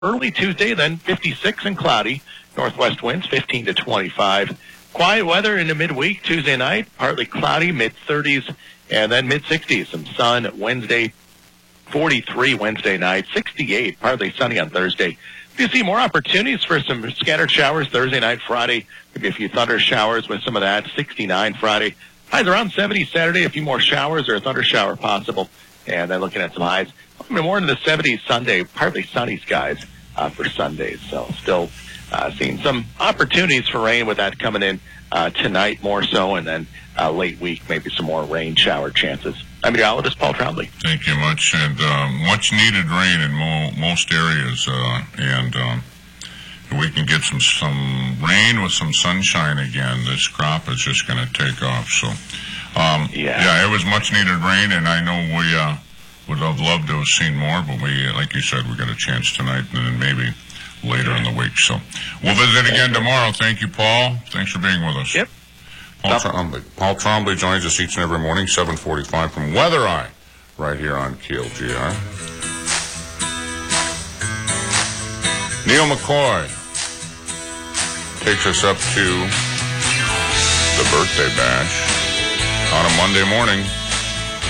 early Tuesday, then 56 and cloudy. Northwest winds 15 to 25. Quiet weather into midweek. Tuesday night, partly cloudy, mid-30s, and then mid-60s. Some sun Wednesday, 43 Wednesday night, 68, partly sunny on Thursday. You see more opportunities for some scattered showers Thursday night, Friday. Maybe a few thunder showers with some of that. 69 Friday. Highs around 70 Saturday. A few more showers or a thunder shower possible. And then looking at some highs. More into the 70s Sunday. Partly sunny skies for Sundays. So still seeing some opportunities for rain with that coming in tonight more so. And then late week, maybe some more rain shower chances. I'm meteorologist Paul Trombley. Thank you much. And much needed rain in most areas. And we can get some rain with some sunshine again. This crop is just going to take off. So, yeah, it was much needed rain, and I know we would have loved to have seen more, but we, like you said, we got a chance tonight and then maybe later in the week. So we'll visit again tomorrow. Thank you, Paul. Thanks for being with us. Yep. Paul Trombley joins us each and every morning, 7:45 from Weather Eye, right here on KLGR. Neil McCoy takes us up to the birthday bash on a Monday morning.